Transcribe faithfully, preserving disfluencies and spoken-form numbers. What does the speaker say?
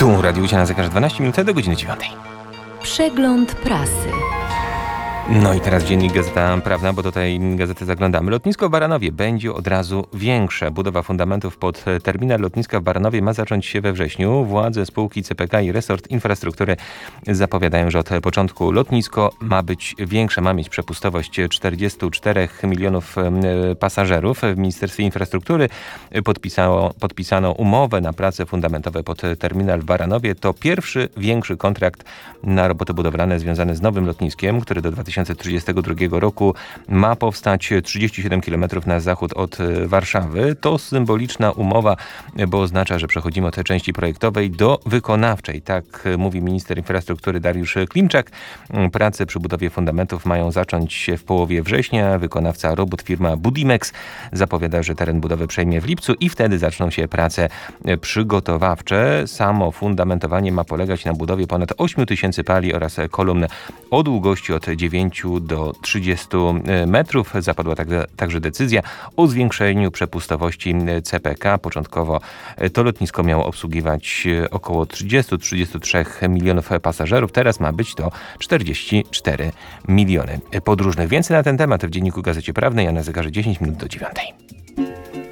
Tu Radio Łysia na zegarze dwanaście minut do godziny dziewiątej. Przegląd prasy. No i teraz dziennik Gazeta Prawna, bo do tej gazety zaglądamy. Lotnisko w Baranowie będzie od razu większe. Budowa fundamentów pod terminal lotniska w Baranowie ma zacząć się we wrześniu. Władze spółki C P K i resort infrastruktury zapowiadają, że od początku lotnisko ma być większe. Ma mieć przepustowość czterdzieści cztery milionów pasażerów. W Ministerstwie Infrastruktury podpisało, podpisano umowę na prace fundamentowe pod terminal w Baranowie. To pierwszy większy kontrakt na roboty budowlane związane z nowym lotniskiem, który do dwa tysiące trzydziestego drugiego roku ma powstać trzydzieści siedem kilometrów na zachód od Warszawy. To symboliczna umowa, bo oznacza, że przechodzimy od części projektowej do wykonawczej. Tak mówi minister infrastruktury Dariusz Klimczak. Prace przy budowie fundamentów mają zacząć się w połowie września. Wykonawca robót, firma Budimex, zapowiada, że teren budowy przejmie w lipcu i wtedy zaczną się prace przygotowawcze. Samo fundamentowanie ma polegać na budowie ponad ośmiu tysięcy pali oraz kolumn o długości od dziewięciu do trzydziestu metrów. Zapadła także, także decyzja o zwiększeniu przepustowości C P K. Początkowo to lotnisko miało obsługiwać około trzydzieści do trzydziestu trzech milionów pasażerów. Teraz ma być to czterdzieści cztery miliony podróżnych. Więcej na ten temat w Dzienniku Gazecie Prawnej, a na zegarze dziesięć minut do dziewiątej.